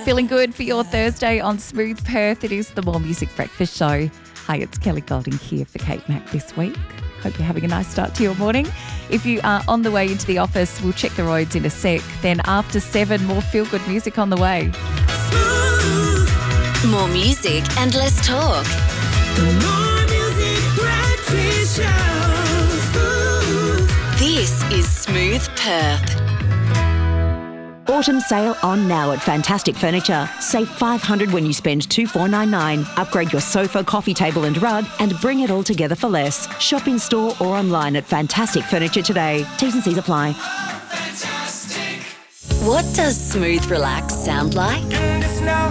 feeling good for your Thursday on Smooth Perth. It is the More Music Breakfast Show. Hi, it's Kelly Golding here for Kate Mack this week. Hope you're having a nice start to your morning. If you are on the way into the office, we'll check the roads in a sec. Then after 7, more feel-good music on the way. More music and less talk. The More Music Breakfast Show. This is Smooth Perth. Autumn sale on now at Fantastic Furniture. Save $500 when you spend $2,499. Upgrade your sofa, coffee table and rug and bring it all together for less. Shop in store or online at Fantastic Furniture today. T's and C's apply. Fantastic. What does Smooth Relax sound like? And it's no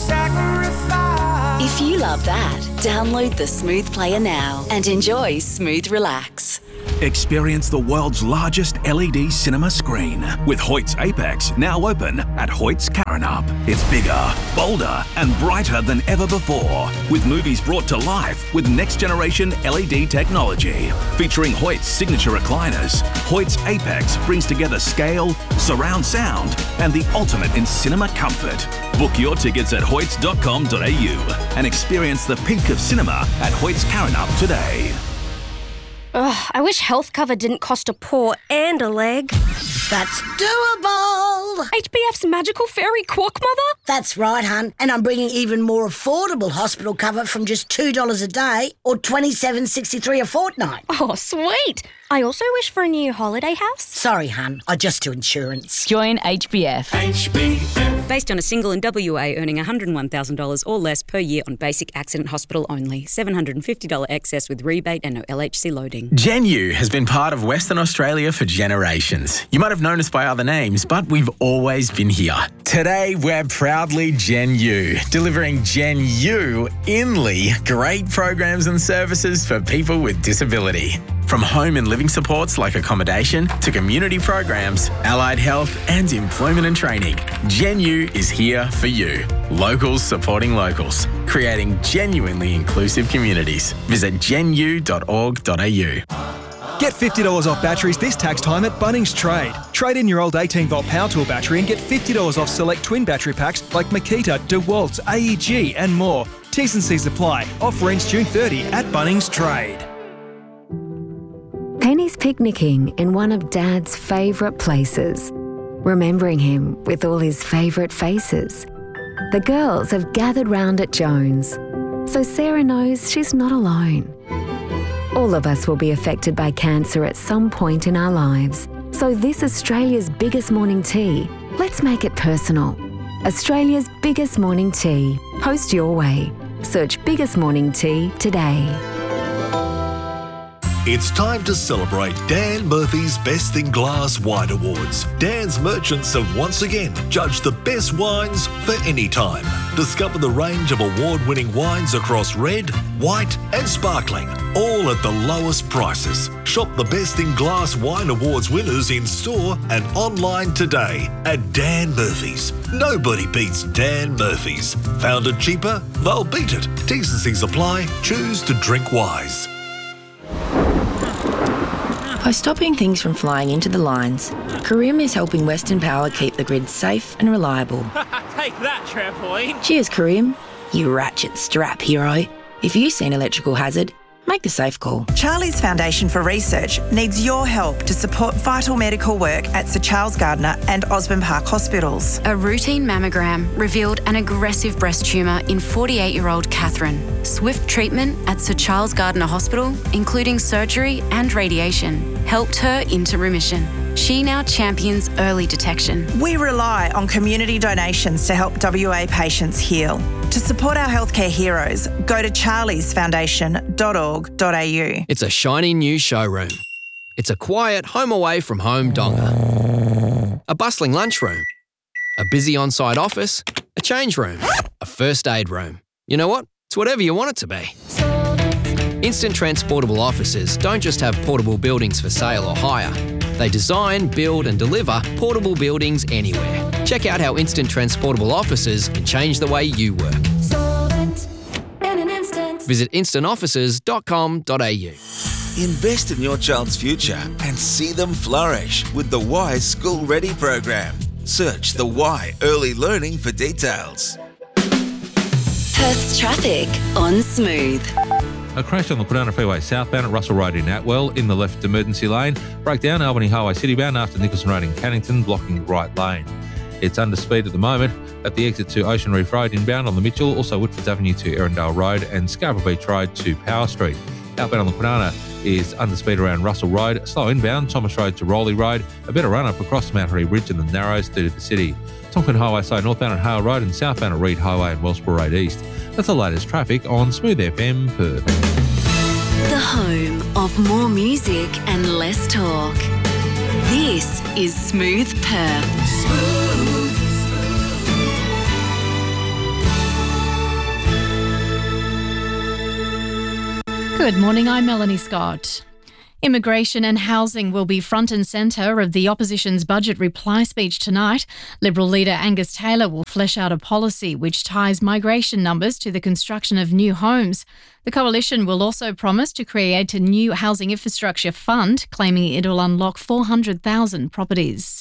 sacrifice. If you love that, download the Smooth Player now and enjoy Smooth Relax. Experience the world's largest LED cinema screen with Hoyt's Apex now open at Hoyt's Karrinyup. It's bigger, bolder and brighter than ever before, with movies brought to life with next-generation LED technology. Featuring Hoyt's signature recliners, Hoyt's Apex brings together scale, surround sound and the ultimate in cinema comfort. Book your tickets at hoyts.com.au and experience the peak of cinema at Hoyt's Karrinyup today. Ugh, I wish health cover didn't cost a paw and a leg. That's doable. HBF's magical fairy quack mother? That's right, hun. And I'm bringing even more affordable hospital cover from just $2 a day or $27.63 a fortnight. Oh, sweet. I also wish for a new holiday house. Sorry, hun. I just do insurance. Join HBF. HBF. Based on a single in WA earning $101,000 or less per year on basic accident hospital only. $750 excess with rebate and no LHC loading. Genu has been part of Western Australia for generations. You might have known us by other names, but we've always been here. Today, we're proudly Genu, delivering Genu Inly great programs and services for people with disability. From home and living supports like accommodation to community programs, allied health and employment and training, Genu is here for you. Locals supporting locals, creating genuinely inclusive communities. Visit genu.org.au. Get $50 off batteries this tax time at Bunnings Trade. Trade in your old 18-volt power tool battery and get $50 off select twin battery packs like Makita, DeWalt, AEG and more. T's and C's apply. Offer ends June 30 at Bunnings Trade. Penny's picnicking in one of Dad's favourite places, remembering him with all his favourite faces. The girls have gathered round at Jones, so Sarah knows she's not alone. All of us will be affected by cancer at some point in our lives. So this Australia's biggest morning tea, let's make it personal. Australia's biggest morning tea. Post your way. Search Biggest Morning Tea today. It's time to celebrate Dan Murphy's Best in Glass Wine Awards. Dan's merchants have once again judged the best wines for any time. Discover the range of award-winning wines across red, white and sparkling, all at the lowest prices. Shop the Best in Glass Wine Awards winners in store and online today at Dan Murphy's. Nobody beats Dan Murphy's. Found it cheaper? They'll beat it. T's and C's apply. Choose to drink wise. By stopping things from flying into the lines, Carim is helping Western Power keep the grid safe and reliable. Take that, trampoline! Cheers, Carim, you ratchet strap hero. If you see an electrical hazard, make the safe call. Charlie's Foundation for Research needs your help to support vital medical work at Sir Charles Gardner and Osborne Park hospitals. A routine mammogram revealed an aggressive breast tumour in 48-year-old Catherine. Swift treatment at Sir Charles Gardner Hospital, including surgery and radiation, helped her into remission. She now champions early detection. We rely on community donations to help WA patients heal. To support our healthcare heroes, go to charliesfoundation.org.au. It's a shiny new showroom. It's a quiet home away from home donga. A bustling lunchroom. A busy on-site office. A change room. A first aid room. You know what? It's whatever you want it to be. Instant Transportable Offices don't just have portable buildings for sale or hire. They design, build and deliver portable buildings anywhere. Check out how Instant Transportable Offices can change the way you work. Visit instantoffices.com.au. Invest in your child's future and see them flourish with the WISE School Ready program. Search the Y Early Learning for details. Perth's traffic on Smooth. A crash on the Kwinana Freeway southbound at Russell Road in Atwell in the left emergency lane. Breakdown Albany Highway citybound after Nicholson Road in Cannington blocking right lane. It's under speed at the moment at the exit to Ocean Reef Road inbound on the Mitchell, also Woodfords Avenue to Erindale Road and Scarborough Beach Road to Power Street. Outbound on the Kwinana is under speed around Russell Road, slow inbound Thomas Road to Rowley Road, a better run-up across Mount Harry Bridge and the Narrows through to the city. Tonkin Highway side northbound at Hale Road and southbound at Reed Highway and Wellsborough Road East. That's the latest traffic on Smooth FM Perth. The home of more music and less talk. This is Smooth Perth. Good morning, I'm Melanie Scott. Immigration and housing will be front and centre of the opposition's budget reply speech tonight. Liberal leader Angus Taylor will flesh out a policy which ties migration numbers to the construction of new homes. The coalition will also promise to create a new housing infrastructure fund, claiming it will unlock 400,000 properties.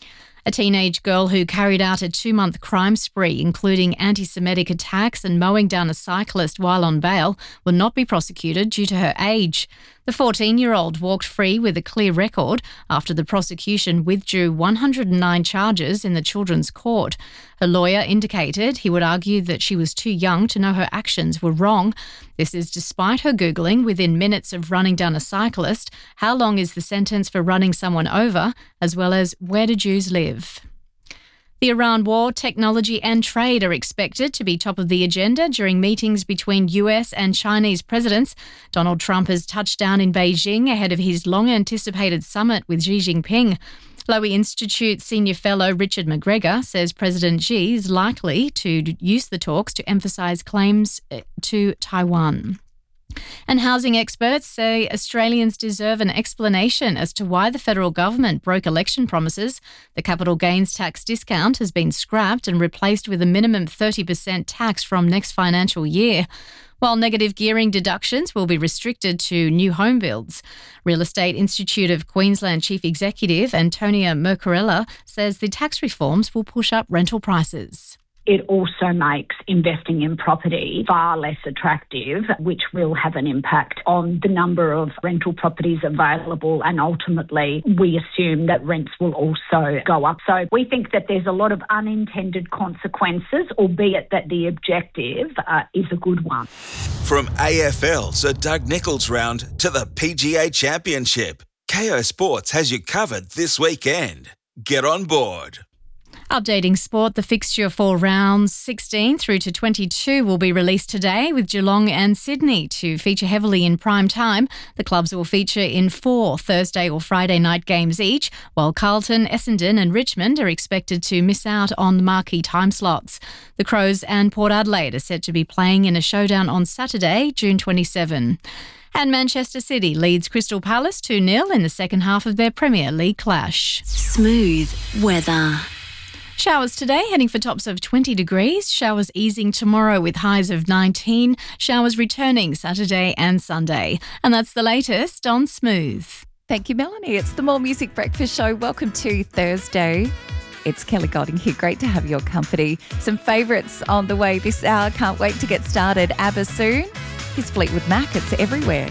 A teenage girl who carried out a 2-month crime spree, including anti-Semitic attacks and mowing down a cyclist while on bail, will not be prosecuted due to her age. The 14-year-old walked free with a clear record after the prosecution withdrew 109 charges in the Children's Court. Her lawyer indicated he would argue that she was too young to know her actions were wrong. This is despite her Googling within minutes of running down a cyclist, how long is the sentence for running someone over, as well as where do Jews live. The Iran war, technology and trade are expected to be top of the agenda during meetings between US and Chinese presidents. Donald Trump has touched down in Beijing ahead of his long-anticipated summit with Xi Jinping. Lowy Institute senior fellow Richard McGregor says President Xi is likely to use the talks to emphasise claims to Taiwan. And housing experts say Australians deserve an explanation as to why the federal government broke election promises. The capital gains tax discount has been scrapped and replaced with a minimum 30% tax from next financial year, while negative gearing deductions will be restricted to new home builds. Real Estate Institute of Queensland Chief Executive Antonia Mercorella says the tax reforms will push up rental prices. It also makes investing in property far less attractive, which will have an impact on the number of rental properties available, and ultimately we assume that rents will also go up. So we think that there's a lot of unintended consequences, albeit that the objective is a good one. From AFL's Doug Nicholls round to the PGA Championship, KO Sports has you covered this weekend. Get on board. Updating sport, the fixture for rounds 16 through to 22 will be released today, with Geelong and Sydney to feature heavily in prime time. The clubs will feature in 4 Thursday or Friday night games each, while Carlton, Essendon and Richmond are expected to miss out on marquee time slots. The Crows and Port Adelaide are set to be playing in a showdown on Saturday, June 27. And Manchester City leads Crystal Palace 2-0 in the second half of their Premier League clash. Smooth weather. Showers today, heading for tops of 20 degrees. Showers easing tomorrow with highs of 19. Showers returning Saturday and Sunday. And that's the latest on Smooth. Thank you, Melanie. It's the More Music Breakfast Show. Welcome to Thursday. It's Kelly Golding here. Great to have your company. Some favourites on the way this hour. Can't wait to get started. ABBA soon. Here's Fleetwood Mac. It's everywhere.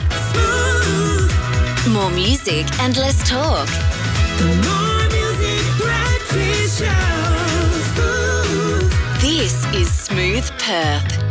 Smooth. More music and less talk. More music breakfast show. Smooth. This is Smooth Perth.